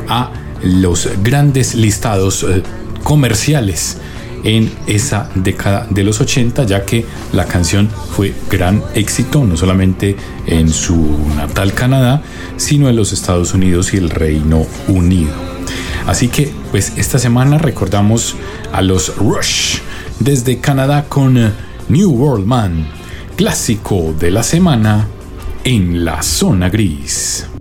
a los grandes listados comerciales en esa década de los 80, ya que la canción fue gran éxito no solamente en su natal Canadá, sino en los Estados Unidos y el Reino Unido. Así que pues esta semana recordamos a los Rush desde Canadá con New World Man, clásico de la semana en la zona gris.